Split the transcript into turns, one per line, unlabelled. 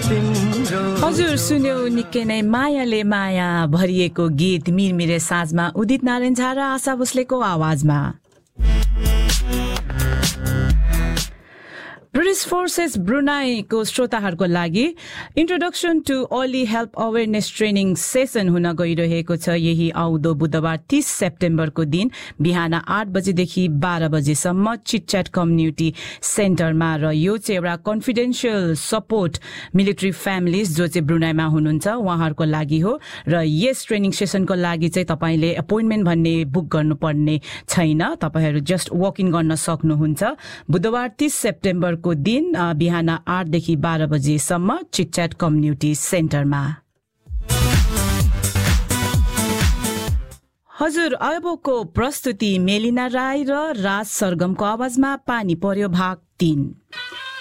हजुर सुन्यो निकै नै मायाले माया भरिएको गीत मिरमिरे साँझमा उदित नारायण झा र आशा भोसलेको आवाजमा। ब्रिटिश फोर्सेस ब्रुनाईको श्रोताहरूको लागि introduction to early help awareness training session हुन गइरहेको छ। यही आउँदो बुधबार 30 सेप्टेम्बरको दिन बिहान 8 बजेदेखि 12 बजेसम्म चिटच्याट कम्युनिटी सेन्टरमा। र यो चाहिँ एउटा कन्फिडेन्सियल सपोर्ट मिलिट्री फ्यामिलीज जो चाहिँ ब्रुनाईमा हुनुहुन्छ उहाँहरूको लागि हो। र यस ट्रेनिङ सेसनको लागि चाहिँ तपाईँले एपोइन्टमेन्ट भन्ने बुक गर्नुपर्ने छैन, तपाईँहरू जस्ट वक इन गर्न सक्नुहुन्छ। बुधबार 30 सेप्टेम्बर को दिन बिहान 8 देखि 12 बजेसम्म चिटच्याट कम्युनिटी सेन्टरमा। हजुर अबको प्रस्तुति मेलिना राई र राज सरगमको आवाजमा पानी पर्यो भाग 3।